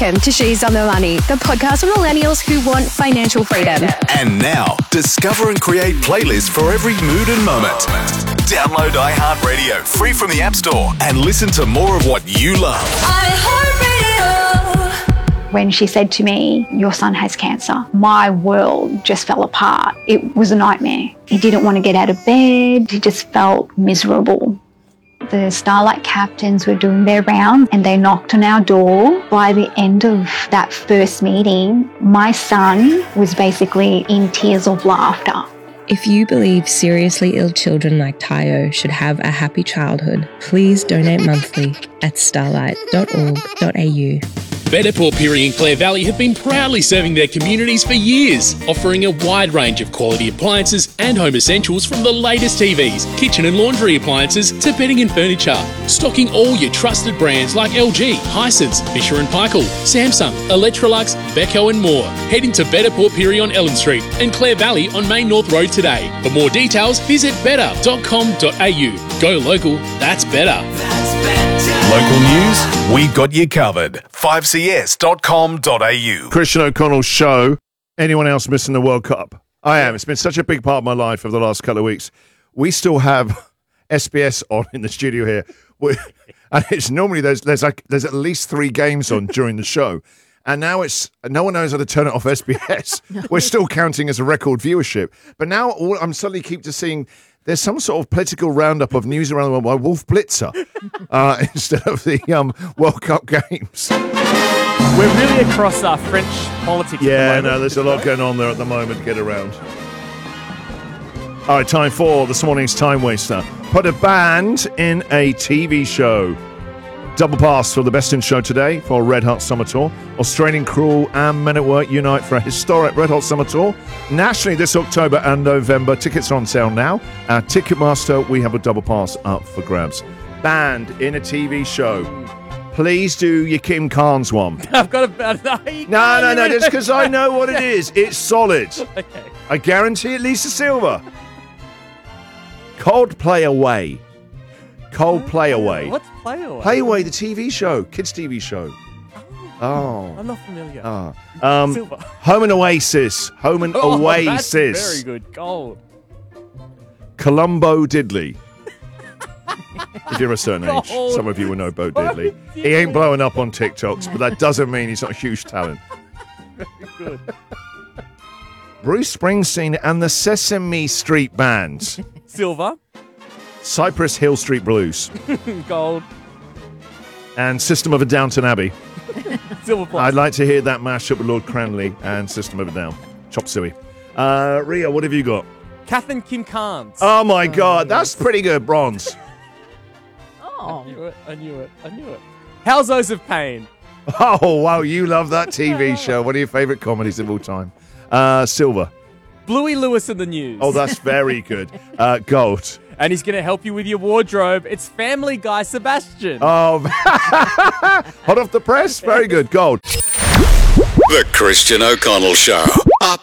Welcome to She's on the Money, the podcast for millennials who want financial freedom. And now, discover and create playlists for every mood and moment. Download iHeartRadio free from the App Store and listen to more of what you love. iHeartRadio. When she said to me, "Your son has cancer," my world just fell apart. It was a nightmare. He didn't want to get out of bed. He just felt miserable. The Starlight captains were doing their round and they knocked on our door. By the end of that first meeting, my son was basically in tears of laughter. If you believe seriously ill children like Tayo should have a happy childhood, please donate monthly at starlight.org.au. Better Port Pirie and Clare Valley have been proudly serving their communities for years, offering a wide range of quality appliances and home essentials from the latest TVs, kitchen and laundry appliances to bedding and furniture. Stocking all your trusted brands like LG, Hisense, Fisher & Paykel, Samsung, Electrolux, Beko and more. Head into Better Port Pirie on Ellen Street and Clare Valley on Main North Road today. For more details, visit better.com.au. Go local, that's better. Local news, we got you covered. 5cs.com.au. Christian O'Connell Show. Anyone else missing the World Cup? I am. It's been such a big part of my life over the last couple of weeks. We still have SBS on in the studio here. And it's normally there's at least 3 games on during the show. And now it's no one knows how to turn it off SBS. No. We're still counting as a record viewership. But now I'm suddenly keep just seeing there's some sort of political roundup of news around the world by Wolf Blitzer instead of the World Cup games. We're really across French politics. Yeah, no, there's a lot going on there at the moment to get around. All right, time for this morning's Time Waster. Put a band in a TV show. Double pass for the Best in Show today for Red Hot Summer Tour. Australian Crew and Men at Work unite for a historic Red Hot Summer Tour. Nationally this October and November. Tickets are on sale now. At Ticketmaster, we have a double pass up for grabs. Band in a TV show. Please do your Kim Carnes one. I've got a... No, just because I know what it is. It's solid. Okay. I guarantee it, Lisa Silva. Coldplay Away. Coldplay Away. What's Play Away? Play Away, the TV show, kids' TV show. Oh, I'm not familiar. Silver. Home and Oasis. Home and Oasis. That's very good. Gold. Columbo Diddley. If you're a certain age, some of you will know Bo Diddley. He ain't blowing up on TikToks, but that doesn't mean he's not a huge talent. Very good. Bruce Springsteen and the Sesame Street Band. Silver. Cypress Hill Street Blues. Gold. And System of a Downton Abbey. Silver plus. I'd like to hear that mashup with Lord Cranley and System of a Down. Chop suey. Ria, what have you got? Kath and Kim Carnes. Oh my God, that's pretty good. Bronze. I knew it. Houseos of Pain. Oh, wow, you love that TV show. One of your favourite comedies of all time. Silver. Bluey Lewis in the News. Oh, that's very good. Gold. And he's going to help you with your wardrobe. It's Family Guy Sebastian. Oh, hot off the press. Very good. Gold. The Christian O'Connell Show. Up